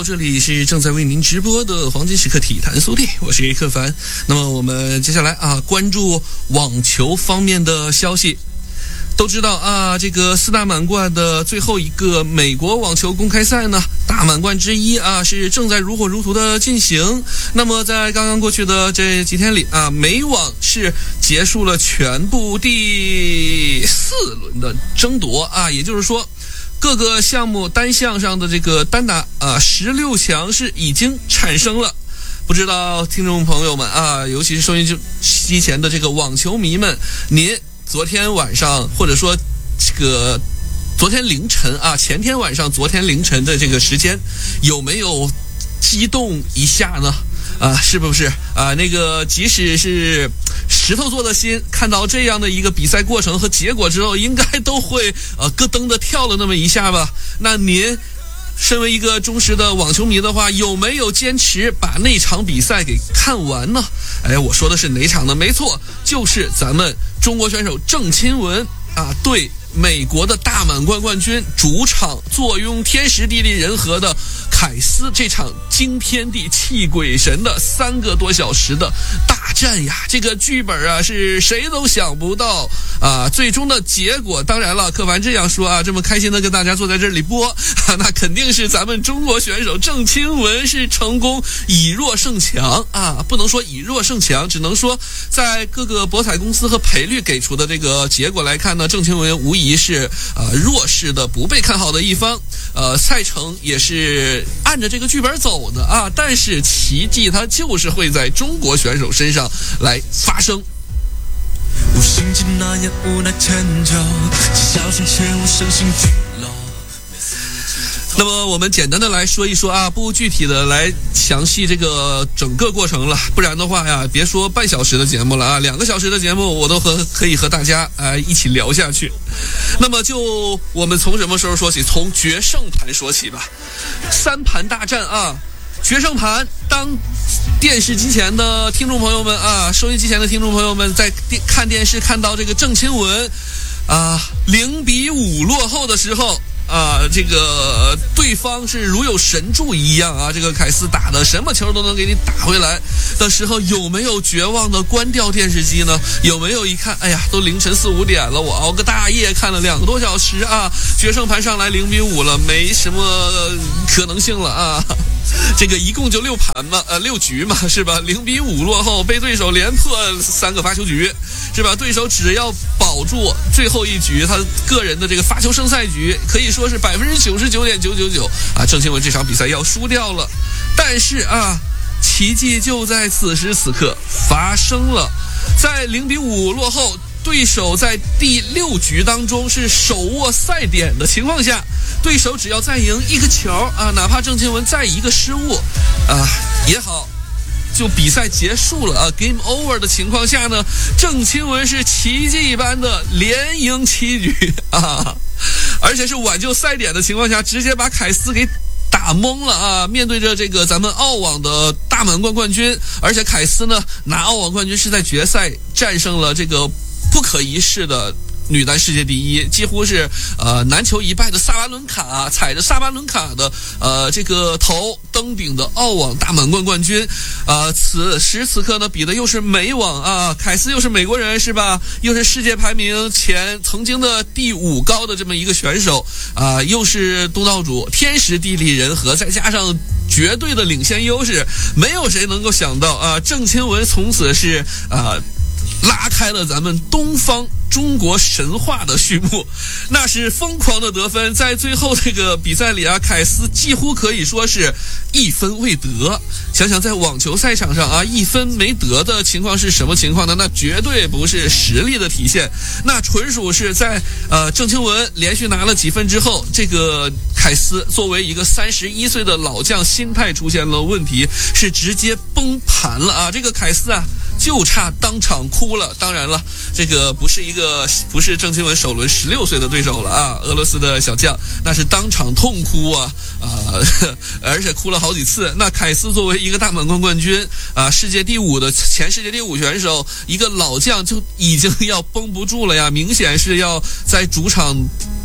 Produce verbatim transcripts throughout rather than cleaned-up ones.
好，这里是正在为您直播的黄金时刻体坛速递，我是克凡。那么我们接下来啊，关注网球方面的消息。都知道啊，这个四大满贯的最后一个美国网球公开赛呢，大满贯之一啊，是正在如火如荼的进行。那么在刚刚过去的这几天里啊，美网是结束了全部第四轮的争夺啊，也就是说，各个项目单项上的这个单打啊十六强是已经产生了。不知道听众朋友们啊，尤其是收音机前的这个网球迷们，您昨天晚上或者说这个昨天凌晨啊，前天晚上昨天凌晨的这个时间，有没有激动一下呢？啊，是不是啊？那个即使是石头做的心，看到这样的一个比赛过程和结果之后，应该都会呃咯噔的跳了那么一下吧？那您身为一个忠实的网球迷的话，有没有坚持把那场比赛给看完呢？哎，我说的是哪场呢？没错，就是咱们中国选手郑钦文啊对美国的大满贯冠军，主场坐拥天时地利人和的凯斯这场惊天地泣鬼神的三个多小时的大战呀！这个剧本啊是谁都想不到啊！最终的结果，当然了，柯凡这样说啊，这么开心的跟大家坐在这里播，啊、那肯定是咱们中国选手郑钦文是成功以弱胜强啊！不能说以弱胜强，只能说在各个博彩公司和赔率给出的这个结果来看呢，郑钦文无疑是呃弱势的不被看好的一方，呃赛程也是按着这个剧本走的啊，但是奇迹它就是会在中国选手身上来发生。 无心机那样无奈迁就，既小心却无身心俱乐。 那么我们简单的来说一说啊，不具体的来详细这个整个过程了，不然的话呀，别说半小时的节目了啊，两个小时的节目我都和可以和大家啊一起聊下去。那么就我们从什么时候说起？从决胜盘说起吧。三盘大战啊，决胜盘，当电视机前的听众朋友们啊，收音机前的听众朋友们在电看电视看到这个郑钦文啊零比五落后的时候。啊，这个对方是如有神助一样啊！这个凯斯打的什么球都能给你打回来的时候，有没有绝望的关掉电视机呢？有没有一看，哎呀，都凌晨四五点了，我熬个大夜看了两个多小时啊，决胜盘上来零比五了，没什么可能性了啊！这个一共就六盘嘛，呃，六局嘛，是吧？零比五落后，被对手连破三个发球局，是吧？对手只要保住最后一局，他个人的这个发球胜赛局，可以说是百分之九十九点九九九啊，郑钦文这场比赛要输掉了。但是啊，奇迹就在此时此刻发生了，在零比五落后，对手在第六局当中是手握赛点的情况下，对手只要再赢一个球啊，哪怕郑钦文再一个失误啊也好，就比赛结束了啊 ，game over 的情况下呢，郑钦文是奇迹般的连赢七局啊，而且是挽救赛点的情况下，直接把凯斯给打懵了啊！面对着这个咱们澳网的大满贯冠军，而且凯斯呢拿澳网冠军是在决赛战胜了这个不可一世的女单世界第一，几乎是呃难求一败的萨巴伦卡，踩着萨巴伦卡的呃这个头登顶的澳网大满贯冠军，呃此时此刻呢比的又是美网啊，凯斯又是美国人是吧？又是世界排名前曾经的第五高的这么一个选手啊、呃，又是东道主，天时地利人和，再加上绝对的领先优势，没有谁能够想到啊，郑钦文从此是啊。呃拉开了咱们东方中国神话的序幕，那是疯狂的得分，在最后这个比赛里啊，凯斯几乎可以说是一分未得。想想在网球赛场上啊，一分没得的情况是什么情况呢？那绝对不是实力的体现，那纯属是在呃郑钦文连续拿了几分之后，这个凯斯作为一个三十一岁的老将，心态出现了问题，是直接崩盘了啊！这个凯斯啊。就差当场哭了，当然了，这个不是一个不是郑钦文首轮十六岁的对手了啊，俄罗斯的小将，那是当场痛哭啊啊、呃，而且哭了好几次。那凯斯作为一个大满贯冠军啊，世界第五的前世界第五选手，一个老将就已经要绷不住了呀，明显是要在主场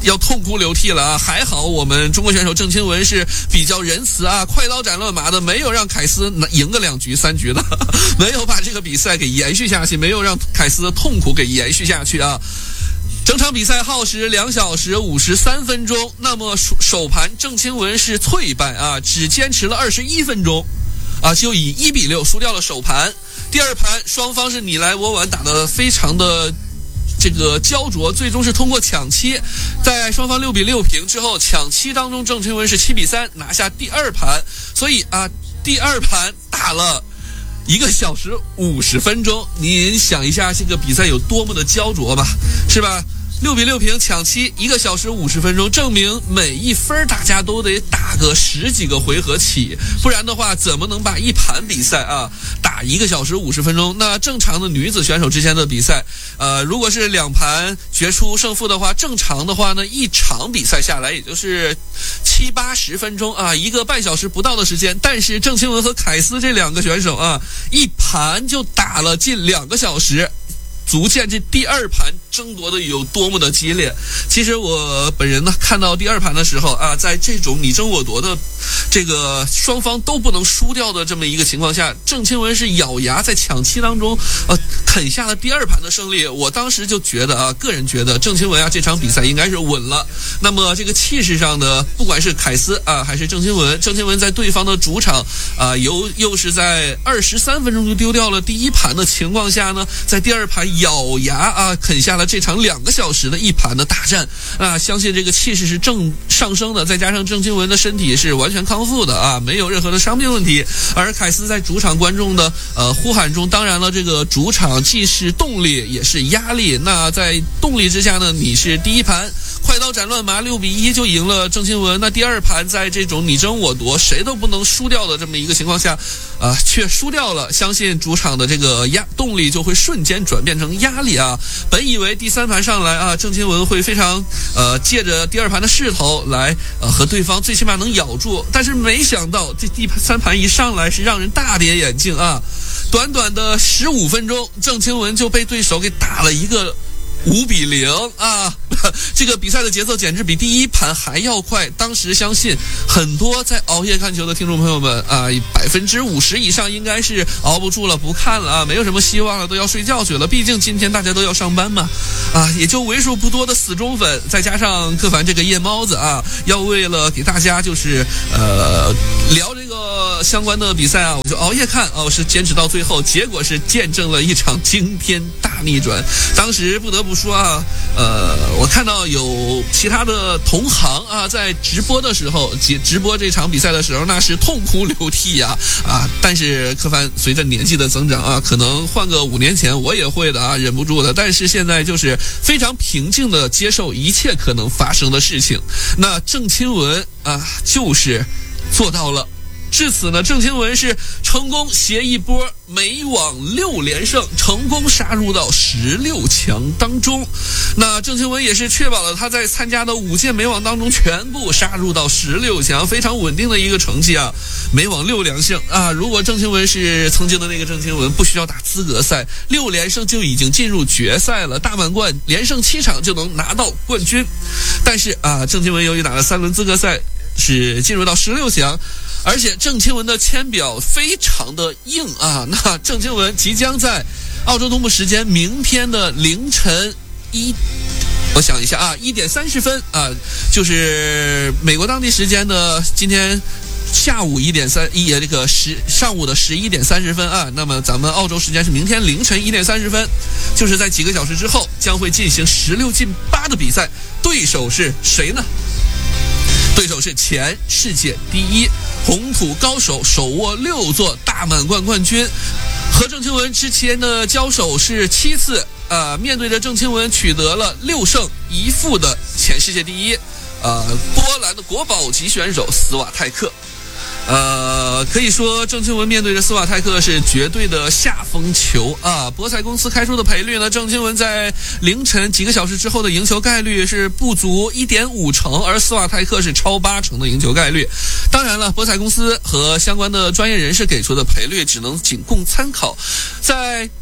要痛哭流涕了啊！还好我们中国选手郑钦文是比较仁慈啊，快刀斩乱麻的，没有让凯斯赢个两局三局的，没有把这个比赛给延续下去，没有让凯斯的痛苦给延续下去啊。整场比赛耗时两小时五十三分钟，那么首盘郑钦文是脆败啊，只坚持了二十一分钟啊，就以一比六输掉了首盘。第二盘双方是你来我往，打得非常的这个焦灼，最终是通过抢七，在双方六比六平之后，抢七当中郑钦文是七比三拿下第二盘。所以啊，第二盘打了一个小时五十分钟，您想一下这个比赛有多么的焦灼吧，是吧？六比六平抢七，一个小时五十分钟，证明每一分大家都得打个十几个回合起，不然的话怎么能把一盘比赛啊打一个小时五十分钟？那正常的女子选手之间的比赛，呃，如果是两盘决出胜负的话，正常的话呢，一场比赛下来也就是七八十分钟啊，一个半小时不到的时间。但是郑钦文和凯斯这两个选手啊，一盘就打了近两个小时。足见这第二盘争夺的有多么的激烈。其实我本人呢，看到第二盘的时候啊，在这种你争我夺的这个双方都不能输掉的这么一个情况下，郑钦文是咬牙在抢七当中呃啃下了第二盘的胜利。我当时就觉得啊，个人觉得郑钦文啊这场比赛应该是稳了。那么这个气势上的，不管是凯斯啊还是郑钦文，郑钦文在对方的主场啊，又又是在二十三分钟就丢掉了第一盘的情况下呢，在第二盘咬牙啊啃下了这场两个小时的一盘的大战啊，相信这个气势是正上升的，再加上郑钦文的身体是完全康复的啊，没有任何的伤病问题。而凯斯在主场观众的呃呼喊中，当然了，这个主场既是动力也是压力。那在动力之下呢，你是第一盘快刀斩乱麻六比一就赢了郑钦文，那第二盘在这种你争我夺谁都不能输掉的这么一个情况下啊、呃，却输掉了，相信主场的这个压动力就会瞬间转变成压力啊。本以为第三盘上来啊，郑钦文会非常呃借着第二盘的势头来呃和对方最起码能咬住，但是没想到这第三盘一上来是让人大跌眼镜啊！短短的十五分钟，郑钦文就被对手给打了一个五比零啊！这个比赛的节奏简直比第一盘还要快。当时相信很多在熬夜看球的听众朋友们啊，百分之五十以上应该是熬不住了，不看了啊，没有什么希望了，都要睡觉去了。毕竟今天大家都要上班嘛，啊，也就为数不多的死忠粉，再加上柯凡这个夜猫子啊，要为了给大家就是呃聊这个相关的比赛啊，我就熬夜看哦，是坚持到最后，结果是见证了一场惊天大逆转。当时不得不说啊，呃，我看到有其他的同行啊，在直播的时候，直直播这场比赛的时候，那是痛哭流涕呀啊！但是柯凡随着年纪的增长啊，可能换个五年前我也会的啊，忍不住的。但是现在就是非常平静的接受一切可能发生的事情。那郑钦文啊，就是做到了。至此呢，郑钦文是成功携一波美网六连胜，成功杀入到十六强当中。那郑钦文也是确保了他在参加的五届美网当中全部杀入到十六强，非常稳定的一个成绩啊！美网六连胜啊！如果郑钦文是曾经的那个郑钦文，不需要打资格赛，六连胜就已经进入决赛了，大满贯连胜七场就能拿到冠军。但是啊，郑钦文由于打了三轮资格赛，是进入到十六强。而且郑钦文的签表非常的硬啊！那郑钦文即将在澳洲东部时间明天的凌晨一，我想一下啊，一点三十分啊，就是美国当地时间的今天下午一点三一这个十上午的十一点三十分啊。那么咱们澳洲时间是明天凌晨一点三十分，就是在几个小时之后将会进行十六进八的比赛，对手是谁呢？对手是前世界第一红土高手，手握六座大满贯冠军，和郑钦文之前的交手是七次，呃，面对着郑钦文取得了六胜一负的前世界第一，呃，波兰的国宝级选手斯瓦泰克。呃，可以说郑钦文面对着斯瓦泰克是绝对的下风球啊！博彩公司开出的赔率呢，郑钦文在凌晨几个小时之后的赢球概率是不足 一点五成，而斯瓦泰克是超八成的赢球概率。当然了，博彩公司和相关的专业人士给出的赔率只能仅供参考。在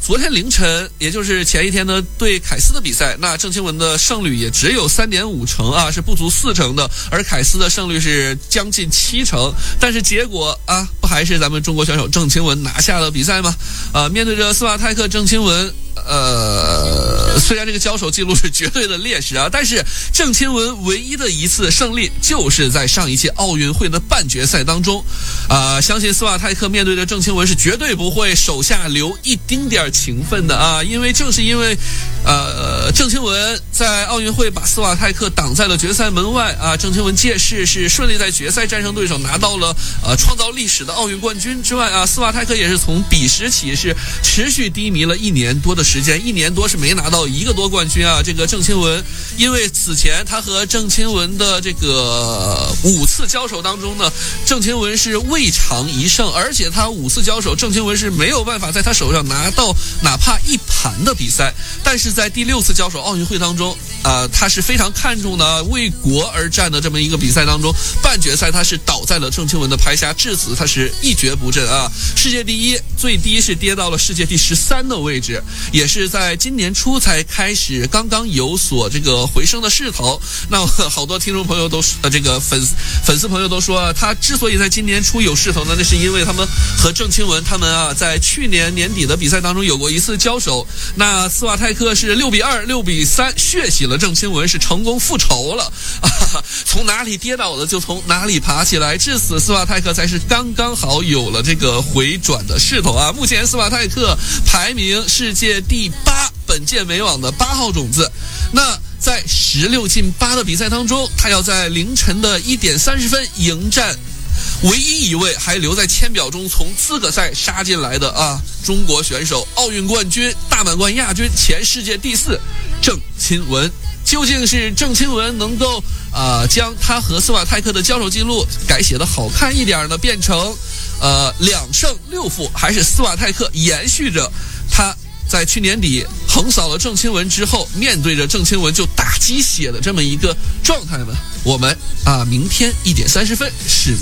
昨天凌晨，也就是前一天呢对凯斯的比赛，那郑钦文的胜率也只有三点五成啊，是不足四成的，而凯斯的胜率是将近七成。但是结果啊，不还是咱们中国选手郑钦文拿下了比赛吗？呃，面对着斯瓦泰克，郑钦文。呃，虽然这个交手记录是绝对的劣势啊，但是郑钦文唯一的一次胜利就是在上一届奥运会的半决赛当中，啊、呃，相信斯瓦泰克面对着郑钦文是绝对不会手下留一丁点情分的啊，因为正是因为，呃，郑钦文在奥运会把斯瓦泰克挡在了决赛门外啊，郑钦文届势是顺利在决赛战胜对手，拿到了呃创造历史的奥运冠军之外啊，斯瓦泰克也是从彼时起是持续低迷了一年多的时间，一年多是没拿到一个多冠军啊。这个郑钦文，因为此前他和郑钦文的这个五次交手当中呢，郑钦文是未尝一胜，而且他五次交手，郑钦文是没有办法在他手上拿到哪怕一盘的比赛。但是在第六次交手奥运会当中，啊、呃，他是非常看重的为国而战的这么一个比赛当中，半决赛他是倒在了郑钦文的拍下，至此他是一蹶不振啊。世界第一最低是跌到了世界第十三的位置，也是在今年初才开始刚刚有所这个回升的势头。那好多听众朋友都呃这个粉丝粉丝朋友都说、啊，他之所以在今年初有势头呢，那是因为他们和郑钦文他们啊在去年年底的比赛当中有过一次交手，那斯瓦泰克是六比二、六比三血洗了郑钦文，是成功复仇了啊！从哪里跌倒的就从哪里爬起来，至此斯瓦泰克才是刚刚好有了这个回转的势头啊！目前斯瓦泰克排名世界第八，本届美网的八号种子。那在十六进八的比赛当中，他要在凌晨的一点三十分迎战唯一一位还留在签表中从资格赛杀进来的啊中国选手，奥运冠军、大满贯亚军、前世界第四郑钦文。究竟是郑钦文能够啊、呃、将他和斯瓦泰克的交手记录改写的好看一点呢，变成呃两胜六负，还是斯瓦泰克延续着他在去年底横扫了郑钦文之后，面对着郑钦文就打鸡血的这么一个状态呢？我们啊，明天一点三十分是。